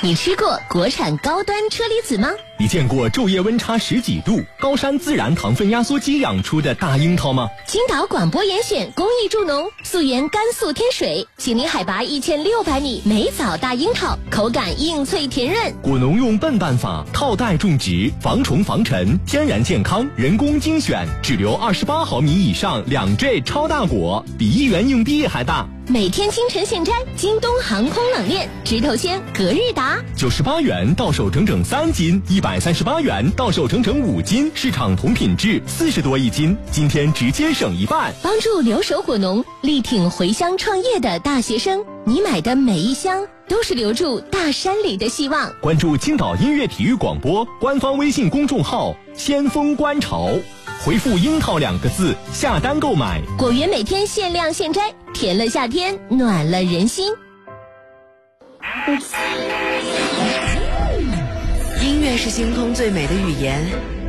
你吃过国产高端车厘子吗？ 你见过昼夜温差10几度、高山自然糖分压缩机养出的大樱桃吗？ 青岛广播严选公益助农，溯源甘肃天水，紧邻海拔1600米，梅枣大樱桃，口感硬脆甜润。 果农用笨办法套袋种植，防虫防尘，天然健康，人工精选，只留28毫米以上2J 超大果，比1元硬币还大。 每天清晨现摘，京东航空冷链，直头鲜，隔日达 ，98元到手整整3斤，138元到手整整5斤，市场同品质40多一斤，今天直接省一半。 帮助留守果农，力挺回乡创业的大学生，你买的每一箱都是留住大山里的希望。 关注青岛音乐体育广播官方微信公众号先锋观潮，回复樱桃2个字下单购买， 果园每天限量现摘，甜了夏天，暖了人心。 音乐是星空最美的语言，